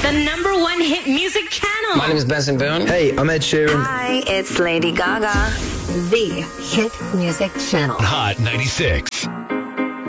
the #1 hit music channel. My name is Benson Boone. Hey, I'm Ed Sheeran. Hi, it's Lady Gaga. The hit music channel. Hot 96.